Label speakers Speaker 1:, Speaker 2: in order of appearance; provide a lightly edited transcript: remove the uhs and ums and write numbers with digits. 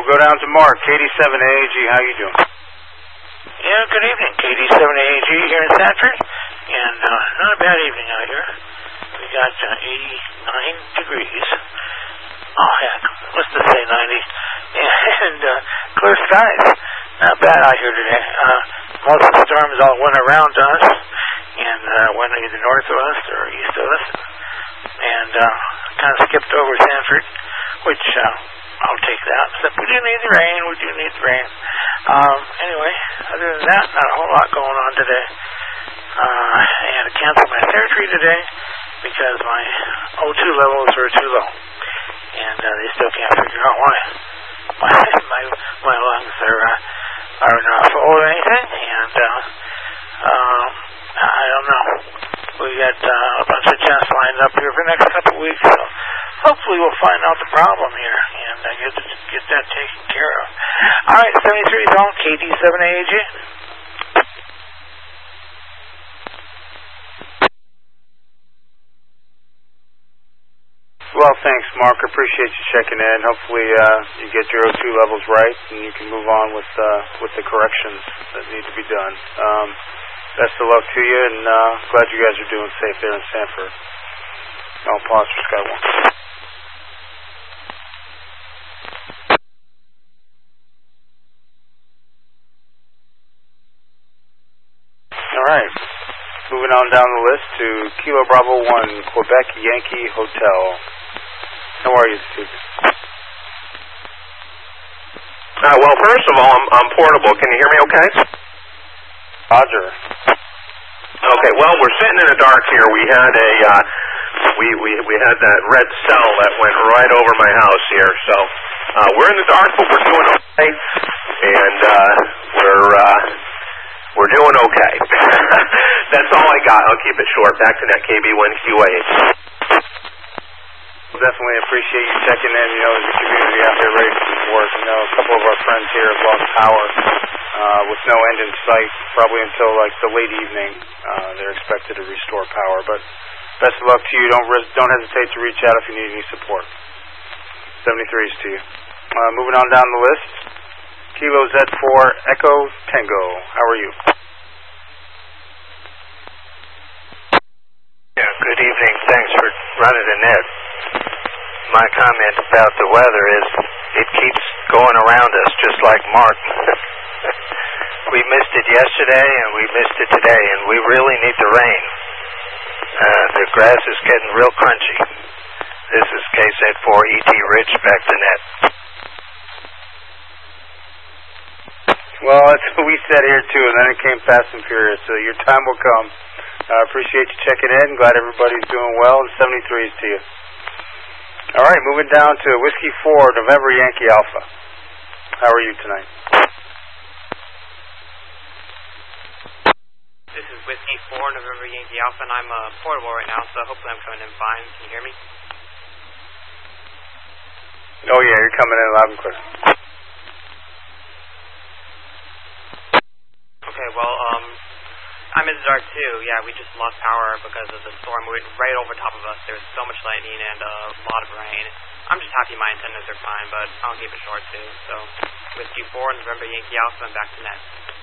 Speaker 1: We'll go down to Mark, KD7AAG. How you doing?
Speaker 2: Yeah, good evening. KD7AAG here in Sanford. And not a bad evening out here. We got 89 degrees. Oh, heck. Let's just say 90. And clear skies. Not bad out here today. Most of the storms all went around us and went either north of us or east of us. And kind of skipped over Sanford, which I'll take that. Except we do need the rain. We do need the rain. Anyway, other than that, not a whole lot going on today. I had to cancel my surgery today because my O2 levels were too low. And they still can't figure out why. My lungs are not full or anything. And I don't know. We got a bunch of tests lined up here for the next couple of weeks. So hopefully we'll find out the problem here and get that taken care of. All right, 73 is on KD7AAG.
Speaker 1: Well, thanks, Mark. Appreciate you checking in. Hopefully you get your O2 levels right and you can move on with the corrections that need to be done. Best of luck to you, and glad you guys are doing safe there in Sanford. I'll pause for Sky 1. All right. Moving on down the list to Kilo Bravo 1, Quebec Yankee Hotel. How are you this evening?
Speaker 3: Well, first of all, I'm portable. Can you hear me okay?
Speaker 1: Roger.
Speaker 3: Okay, well, we're sitting in the dark here. We had we had that red cell that went right over my house here. So we're in the dark, but we're doing okay. And we're doing okay. That's all I got. I'll keep it short. Back to that KB1QA.
Speaker 1: Definitely appreciate you checking in. You know, there's a community out there ready for some work. You know, a couple of our friends here have lost power with no end in sight, probably until like the late evening. They're expected to restore power. But best of luck to you. Don't hesitate to reach out if you need any support. 73s to you. Moving on down the list. Kilo Z4 Echo Tango. How are you?
Speaker 4: Yeah, good evening. Thanks for running the net. My comment about the weather is it keeps going around us just like Mark. We missed it yesterday and we missed it today, and we really need the rain. The grass is getting real crunchy. This is KZ4 ET Rich, back to net.
Speaker 1: Well, that's what we said here too, and then it came fast and furious, so your time will come. I appreciate you checking in. Glad everybody's doing well, and 73s to you. All right, moving down to Whiskey 4, November Yankee Alpha. How are you tonight?
Speaker 5: This is Whiskey 4, November Yankee Alpha, and I'm portable right now, so hopefully I'm coming in fine. Can you hear me?
Speaker 1: Oh, yeah, you're coming in loud and clear.
Speaker 5: Okay, well, I'm in the dark too. Yeah, we just lost power because of the storm right over top of us. There was so much lightning and a lot of rain. I'm just happy my antennas are fine, but I'll keep it short too. So, Whiskey 4, November Yankee Alpha, and back to net.